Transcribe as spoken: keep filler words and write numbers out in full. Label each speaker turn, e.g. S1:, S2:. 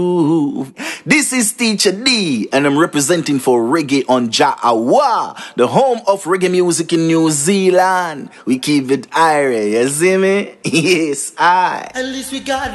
S1: This is Teacher D, and I'm representing for Reggae on Ja'awa, the home of reggae music in New Zealand. We keep it irie, you see me? Yes, I.
S2: At least we got